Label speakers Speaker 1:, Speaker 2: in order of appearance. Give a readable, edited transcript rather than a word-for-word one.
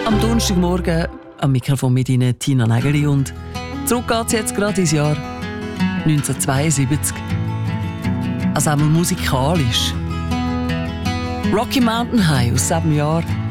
Speaker 1: Am Donnerstagmorgen am Mikrofon mit Ihnen Tina Nägeli und zurück geht's jetzt gerade ins Jahr 1972. Also einmal musikalisch. Rocky Mountain High aus 7 Jahren